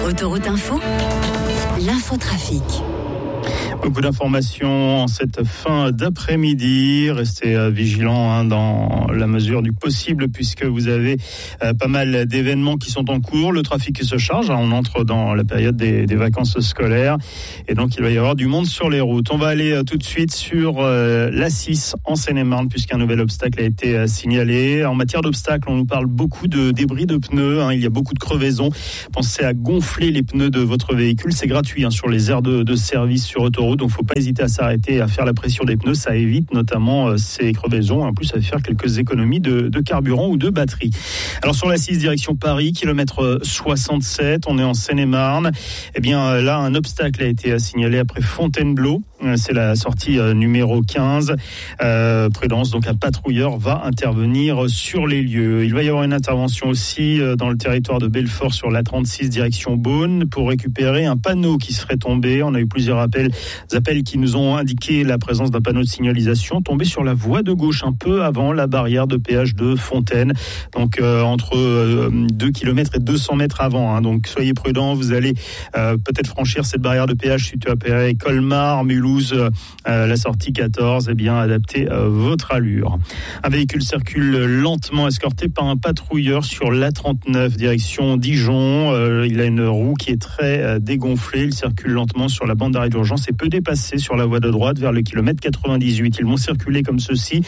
Autoroute Info, l'infotrafic. Beaucoup d'informations en cette fin d'après-midi. Restez vigilants dans la mesure du possible puisque vous avez pas mal d'événements qui sont en cours. Le trafic se charge. On entre dans la période des vacances scolaires et donc il va y avoir du monde sur les routes. On va aller tout de suite sur l'A6 en Seine-et-Marne puisqu'un nouvel obstacle a été signalé. En matière d'obstacles, on nous parle beaucoup de débris de pneus. Il y a beaucoup de crevaisons. Pensez à gonfler les pneus de votre véhicule. C'est gratuit sur les aires de service sur autoroute. Donc, il ne faut pas hésiter à s'arrêter et à faire la pression des pneus. Ça évite notamment ces crevaisons. En plus, ça va faire quelques économies de carburant ou de batterie. Alors, sur la 6 direction Paris, kilomètre 67, on est en Seine-et-Marne. Eh bien, là, un obstacle a été signalé après Fontainebleau. C'est la sortie numéro 15. Prudence, donc un patrouilleur va intervenir sur les lieux. Il va y avoir une intervention aussi dans le territoire de Belfort sur la 36 direction Beaune pour récupérer un panneau qui serait tombé. On a eu plusieurs appels qui nous ont indiqué la présence d'un panneau de signalisation tombé sur la voie de gauche un peu avant la barrière de péage de Fontaine. Donc entre 2 km et 200 mètres avant. Donc soyez prudents, vous allez peut-être franchir cette barrière de péage située à Perret, Colmar, Mulhouse, la sortie 14, bien adaptez votre allure. Un véhicule circule lentement escorté par un patrouilleur sur l'A39 direction Dijon. Il a une roue qui est très dégonflée. Il circule lentement sur la bande d'arrêt d'urgence et peut dépasser sur la voie de droite vers le kilomètre 98. Ils vont circuler comme ceci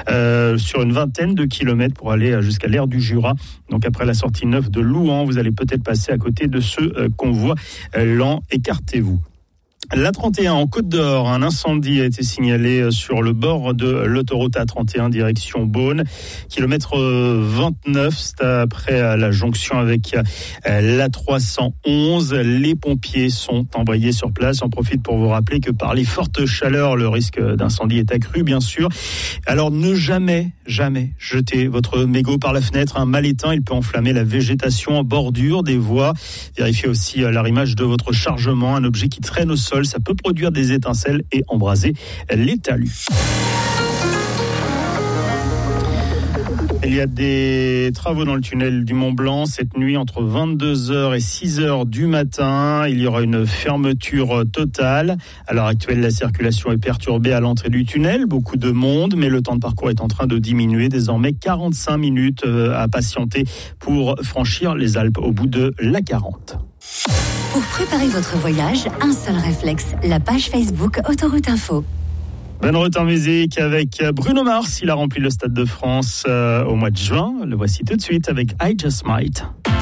sur une vingtaine de kilomètres pour aller jusqu'à l'aire du Jura. Donc après la sortie 9 de Louhans, vous allez peut-être passer à côté de ce convoi lent. Écartez-vous. La 31 en Côte d'Or, un incendie a été signalé sur le bord de l'autoroute A31 direction Beaune, kilomètre 29, c'est après la jonction avec la 311. Les pompiers sont envoyés sur place. J'en profite pour vous rappeler que par les fortes chaleurs, le risque d'incendie est accru, bien sûr. Alors ne jamais jeter votre mégot par la fenêtre. Mal éteint, il peut enflammer la végétation en bordure des voies. Vérifiez aussi l'arrimage de votre chargement, un objet qui traîne au sol. Ça peut produire des étincelles et embraser les talus. Il y a des travaux dans le tunnel du Mont-Blanc cette nuit entre 22h et 6h du matin. Il y aura une fermeture totale. À l'heure actuelle, la circulation est perturbée à l'entrée du tunnel. Beaucoup de monde, mais le temps de parcours est en train de diminuer. Désormais, 45 minutes à patienter pour franchir les Alpes au bout de la 40. Pour préparer votre voyage, un seul réflexe, la page Facebook Autoroute Info. Bonne route en musique avec Bruno Mars. Il a rempli le Stade de France au mois de juin. Le voici tout de suite avec I Just Might.